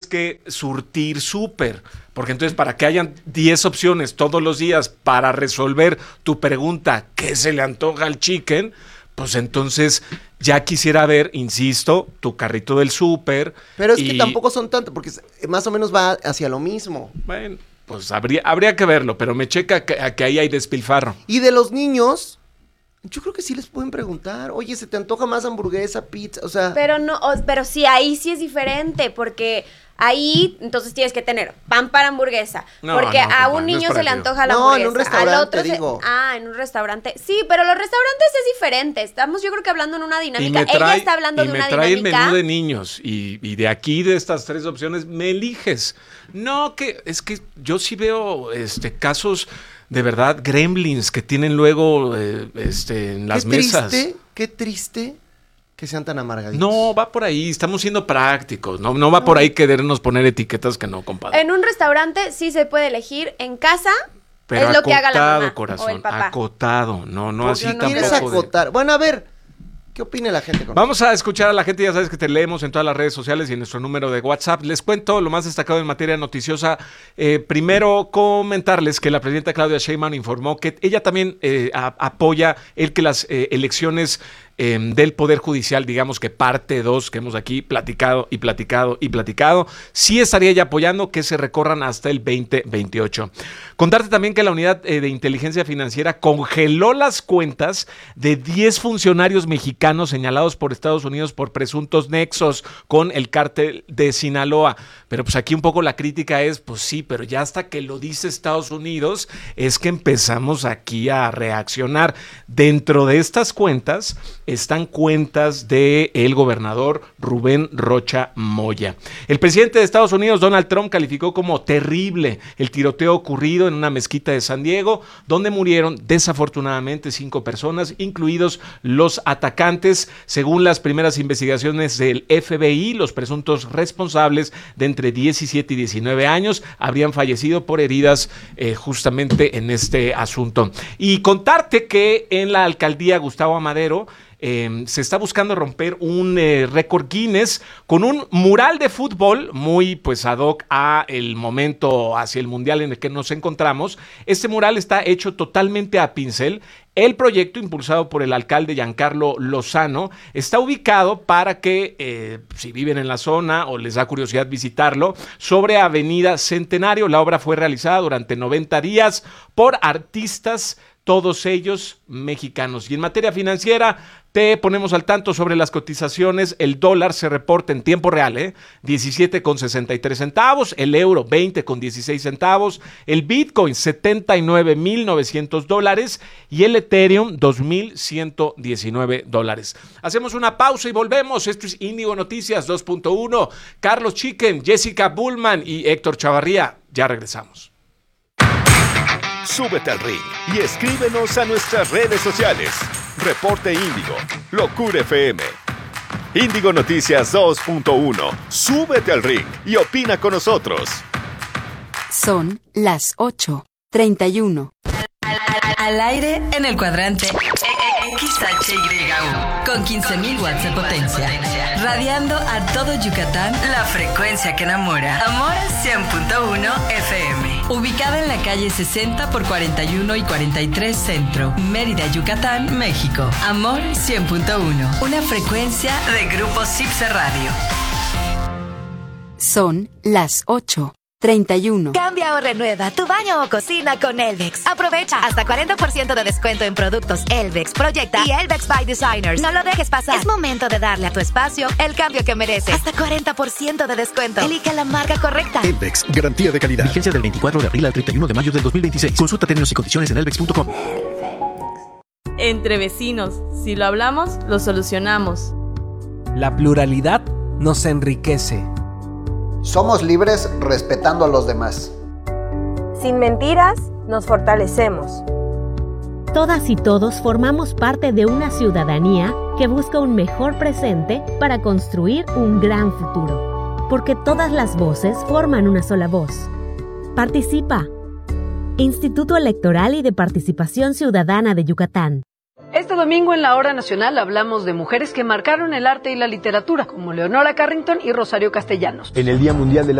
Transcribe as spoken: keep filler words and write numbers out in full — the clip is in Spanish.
que surtir súper. Porque entonces, para que hayan diez opciones todos los días para resolver tu pregunta, ¿qué se le antoja al chicken? Pues entonces ya quisiera ver, insisto, tu carrito del súper. Pero es y... que tampoco son tanto, porque más o menos va hacia lo mismo. Bueno, pues habría, habría que verlo, pero me checa que, que ahí hay despilfarro. Y de los niños, yo creo que sí les pueden preguntar, oye, ¿se te antoja más hamburguesa, pizza? O sea... Pero no, o, pero sí, ahí sí es diferente, porque... Ahí, entonces tienes que tener pan para hamburguesa. No, porque no, a un niño no se le antoja la no, hamburguesa. No, en un restaurante, al otro digo. Se, ah, en un restaurante. Sí, pero los restaurantes es diferente. Estamos, yo creo que hablando en una dinámica. Trae, Ella está hablando de una dinámica. Y me trae el menú de niños. Y, y de aquí, de estas tres opciones, me eliges. No, que es que yo sí veo este casos de verdad gremlins que tienen luego eh, este, en las qué mesas. Triste, qué triste. Que sean tan amargaditos. No, va por ahí, estamos siendo prácticos, no, no va no. por ahí querernos poner etiquetas que no, compadre. En un restaurante sí se puede elegir, en casa pero es lo que haga la mamá corazón, o el papá. Acotado, no, no así no tampoco. ¿Quieres acotar? De... Bueno, a ver, ¿qué opina la gente? Con Vamos eso? a escuchar a la gente, ya sabes que te leemos en todas las redes sociales y en nuestro número de WhatsApp. Les cuento lo más destacado en materia noticiosa. Eh, primero, comentarles que la presidenta Claudia Sheinbaum informó que ella también eh, a, apoya el que las eh, elecciones Eh, del Poder Judicial, digamos que parte dos, que hemos aquí platicado y platicado y platicado, sí estaría ya apoyando que se recorran hasta el veinte veintiocho. Contarte también que la Unidad eh, de Inteligencia Financiera congeló las cuentas de diez funcionarios mexicanos señalados por Estados Unidos por presuntos nexos con el cártel de Sinaloa. Pero pues aquí un poco la crítica es, pues sí, pero ya hasta que lo dice Estados Unidos es que empezamos aquí a reaccionar. Dentro de estas cuentas están cuentas de el gobernador Rubén Rocha Moya. El presidente de Estados Unidos, Donald Trump, calificó como terrible el tiroteo ocurrido en una mezquita de San Diego, donde murieron desafortunadamente cinco personas, incluidos los atacantes. Según las primeras investigaciones del F B I, los presuntos responsables de entre diecisiete y diecinueve años habrían fallecido por heridas eh, justamente en este asunto. Y contarte que en la alcaldía Gustavo Amadero Eh, se está buscando romper un eh, récord Guinness con un mural de fútbol muy pues ad hoc a el momento hacia el mundial en el que nos encontramos. Este mural está hecho totalmente a pincel. El proyecto, impulsado por el alcalde Giancarlo Lozano, está ubicado para que, eh, si viven en la zona o les da curiosidad visitarlo, sobre Avenida Centenario. La obra fue realizada durante noventa días por artistas, todos ellos mexicanos. Y en materia financiera, te ponemos al tanto sobre las cotizaciones. El dólar se reporta en tiempo real, ¿eh? diecisiete con sesenta y tres centavos, el euro veinte con dieciséis centavos, el Bitcoin setenta y nueve mil novecientos dólares y el Ethereum dos mil ciento diecinueve dólares. Hacemos una pausa y volvemos. Esto es Índigo Noticias dos punto uno. Carlos Chicken, Jessica Bullman y Héctor Chavarría. Ya regresamos. Súbete al ring y escríbenos a nuestras redes sociales. Reporte Índigo, Locura F M. Índigo Noticias dos punto uno. Súbete al ring y opina con nosotros. Son las ocho treinta y uno. Al, al, al aire en el cuadrante X H Y U con quince mil watts de potencia, radiando a todo Yucatán la frecuencia que enamora. Amor cien punto uno F M. Ubicada en la calle sesenta por cuarenta y uno y cuarenta y tres Centro, Mérida, Yucatán, México. Amor cien punto uno. Una frecuencia de Grupo Cipse Radio. Son las ocho treinta y uno. Cambia o renueva tu baño o cocina con Elvex. Aprovecha hasta cuarenta por ciento de descuento en productos Elvex, Proyecta y Elvex by Designers. No lo dejes pasar. Es momento de darle a tu espacio el cambio que merece. Hasta cuarenta por ciento de descuento. Elige la marca correcta. Elvex, garantía de calidad. Vigencia del veinticuatro de abril al treinta y uno de mayo del dos mil veintiséis. Consulta términos y condiciones en elvex punto com. Entre vecinos, si lo hablamos, lo solucionamos. La pluralidad nos enriquece. Somos libres respetando a los demás. Sin mentiras, nos fortalecemos. Todas y todos formamos parte de una ciudadanía que busca un mejor presente para construir un gran futuro. Porque todas las voces forman una sola voz. Participa. Instituto Electoral y de Participación Ciudadana de Yucatán. Este domingo en la Hora Nacional hablamos de mujeres que marcaron el arte y la literatura, como Leonora Carrington y Rosario Castellanos. En el Día Mundial de la